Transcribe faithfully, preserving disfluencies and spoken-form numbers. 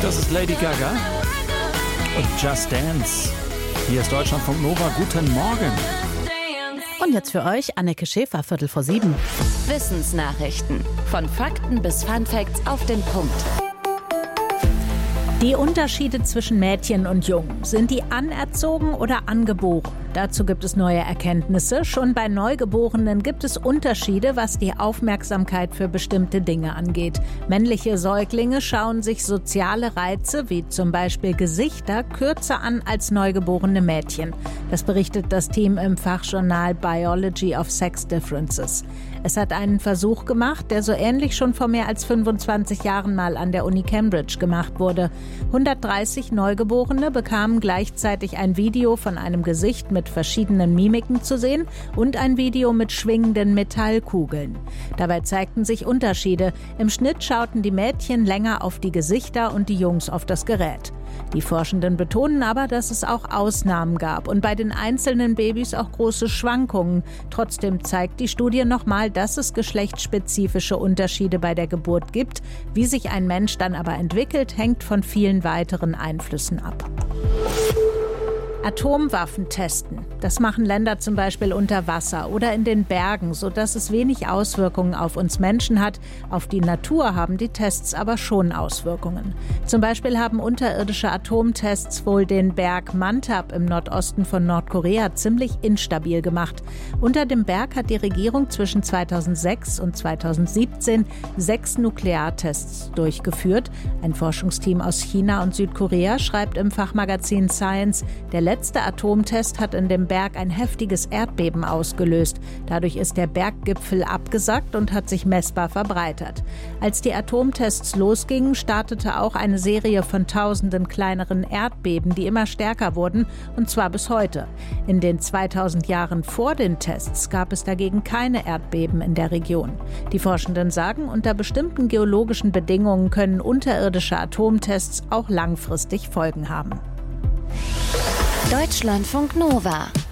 Das ist Lady Gaga und Just Dance. Hier ist Deutschlandfunk Nova. Guten Morgen. Und jetzt für euch Anneke Schäfer, Viertel vor sieben. Wissensnachrichten. Von Fakten bis Funfacts auf den Punkt. Die Unterschiede zwischen Mädchen und Jungen. Sind die anerzogen oder angeboren? Dazu gibt es neue Erkenntnisse. Schon bei Neugeborenen gibt es Unterschiede, was die Aufmerksamkeit für bestimmte Dinge angeht. Männliche Säuglinge schauen sich soziale Reize, wie zum Beispiel Gesichter, kürzer an als neugeborene Mädchen. Das berichtet das Team im Fachjournal Biology of Sex Differences. Es hat einen Versuch gemacht, der so ähnlich schon vor mehr als fünfundzwanzig Jahren mal an der Uni Cambridge gemacht wurde. hundertdreißig Neugeborene bekamen gleichzeitig ein Video von einem Gesicht mit verschiedenen Mimiken zu sehen und ein Video mit schwingenden Metallkugeln. Dabei zeigten sich Unterschiede. Im Schnitt schauten die Mädchen länger auf die Gesichter und die Jungs auf das Gerät. Die Forschenden betonen aber, dass es auch Ausnahmen gab und bei den einzelnen Babys auch große Schwankungen. Trotzdem zeigt die Studie nochmal, dass es geschlechtsspezifische Unterschiede bei der Geburt gibt. Wie sich ein Mensch dann aber entwickelt, hängt von vielen weiteren Einflüssen ab. Atomwaffen testen. Das machen Länder zum Beispiel unter Wasser oder in den Bergen, sodass es wenig Auswirkungen auf uns Menschen hat. Auf die Natur haben die Tests aber schon Auswirkungen. Zum Beispiel haben unterirdische Atomtests wohl den Berg Mantab im Nordosten von Nordkorea ziemlich instabil gemacht. Unter dem Berg hat die Regierung zwischen zweitausendsechs und zweitausendsiebzehn sechs Nukleartests durchgeführt. Ein Forschungsteam aus China und Südkorea schreibt im Fachmagazin Science, der Der letzte Atomtest hat in dem Berg ein heftiges Erdbeben ausgelöst. Dadurch ist der Berggipfel abgesackt und hat sich messbar verbreitert. Als die Atomtests losgingen, startete auch eine Serie von tausenden kleineren Erdbeben, die immer stärker wurden, und zwar bis heute. In den zweitausend Jahren vor den Tests gab es dagegen keine Erdbeben in der Region. Die Forschenden sagen, unter bestimmten geologischen Bedingungen können unterirdische Atomtests auch langfristig Folgen haben. Deutschlandfunk Nova.